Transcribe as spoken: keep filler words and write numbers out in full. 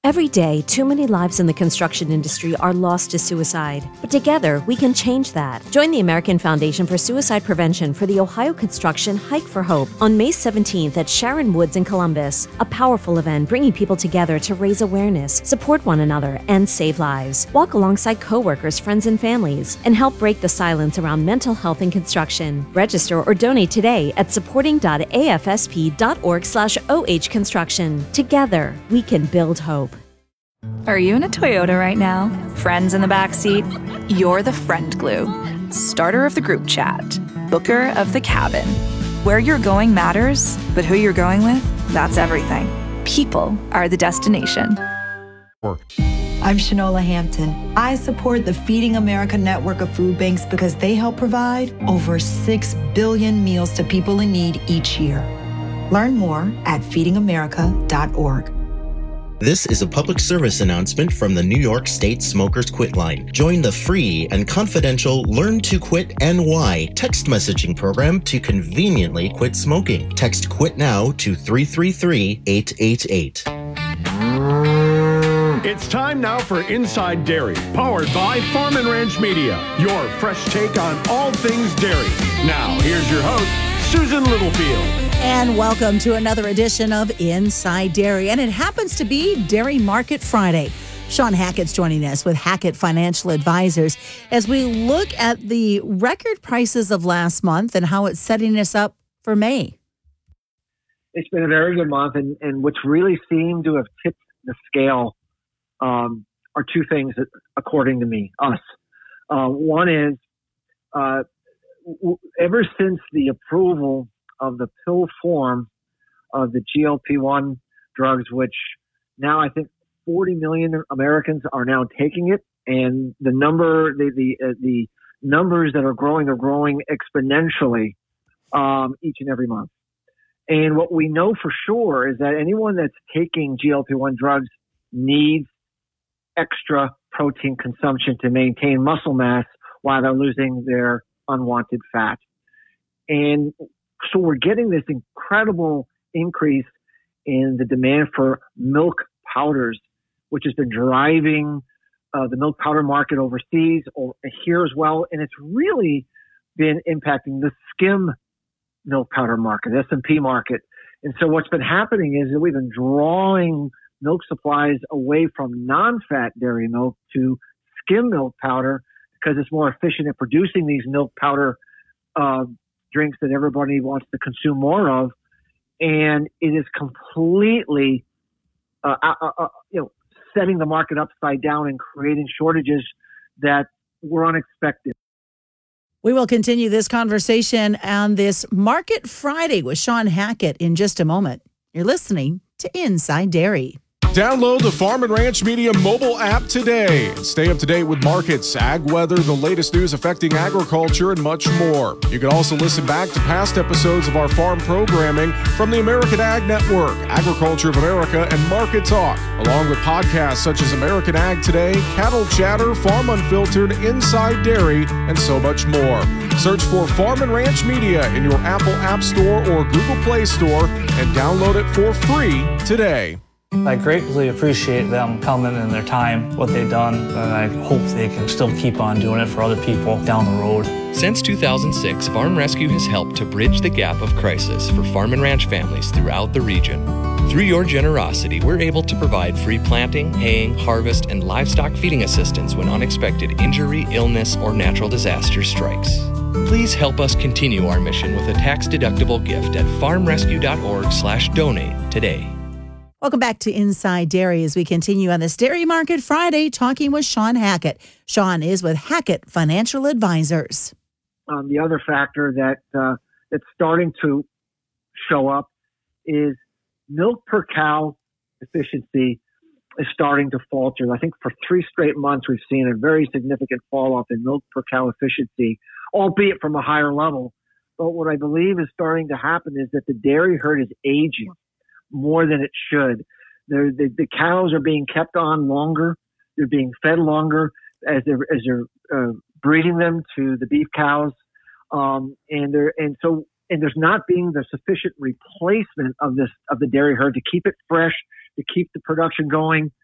Every day, too many lives in the construction industry are lost to suicide. But together, we can change that. Join the American Foundation for Suicide Prevention for the Ohio Construction Hike for Hope on May seventeenth at Sharon Woods in Columbus. A powerful event bringing people together to raise awareness, support one another, and save lives. Walk alongside coworkers, friends, and families, and help break the silence around mental health in construction. Register or donate today at supporting.afsp.org slash OH construction. Together, we can build hope. Are you in a Toyota right now? Friends in the backseat? You're the friend glue. Starter of the group chat. Booker of the cabin. Where you're going matters, but who you're going with, that's everything. People are the destination. I'm Shanola Hampton. I support the Feeding America network of food banks because they help provide over six billion meals to people in need each year. Learn more at feeding america dot org. This is a public service announcement from the New York State Smokers Quit Line. Join the free and confidential Learn to Quit N Y text messaging program to conveniently quit smoking. Text QUIT NOW to three three three, eight eight eight. It's time now for Inside Dairy, powered by Farm and Ranch Media, your fresh take on all things dairy. Now, here's your host, Susan Littlefield. And welcome to another edition of Inside Dairy. And it happens to be Dairy Market Friday. Shawn Hackett's joining us with Hackett Financial Advisors as we look at the record prices of last month and how it's setting us up for May. It's been a very good month, and, and what's really seemed to have tipped the scale um, are two things, that, according to me, us. Uh, one is, uh, w- ever since the approval of the pill form of the G L P one drugs, which now I think forty million Americans are now taking it, and the number, the the, uh, the numbers that are growing are growing exponentially um, each and every month. And what we know for sure is that anyone that's taking G L P one drugs needs extra protein consumption to maintain muscle mass while they're losing their unwanted fat. And so we're getting this incredible increase in the demand for milk powders, which has been driving uh, the milk powder market overseas or here as well. And it's really been impacting the skim milk powder market, S and P market. And so what's been happening is that we've been drawing milk supplies away from non-fat dairy milk to skim milk powder because it's more efficient at producing these milk powder uh, drinks that everybody wants to consume more of. And it is completely, uh, uh, uh, you know, setting the market upside down and creating shortages that were unexpected. We will continue this conversation on this Market Friday with Shawn Hackett in just a moment. You're listening to Inside Dairy. Download the Farm and Ranch Media mobile app today and stay up to date with markets, ag weather, the latest news affecting agriculture, and much more. You can also listen back to past episodes of our farm programming from the American Ag Network, Agriculture of America, and Market Talk, along with podcasts such as American Ag Today, Cattle Chatter, Farm Unfiltered, Inside Dairy, and so much more. Search for Farm and Ranch Media in your Apple App Store or Google Play Store and download it for free today. I greatly appreciate them coming and their time, what they've done, and I hope they can still keep on doing it for other people down the road. Since two thousand six, Farm Rescue has helped to bridge the gap of crisis for farm and ranch families throughout the region. Through your generosity, we're able to provide free planting, haying, harvest, and livestock feeding assistance when unexpected injury, illness, or natural disaster strikes. Please help us continue our mission with a tax-deductible gift at farmrescue.org slash donate today. Welcome back to Inside Dairy as we continue on this Dairy Market Friday talking with Shawn Hackett. Shawn is with Hackett Financial Advisors. Um, the other factor that uh, that's starting to show up is milk per cow efficiency is starting to falter. I think for three straight months we've seen a very significant fall off in milk per cow efficiency, albeit from a higher level. But what I believe is starting to happen is that the dairy herd is aging more than it should. The, the, the cows are being kept on longer. They're being fed longer as they're, as they're uh, breeding them to the beef cows. Um, and they're, and so, and there's not being the sufficient replacement of this, of the dairy herd to keep it fresh, to keep the production going.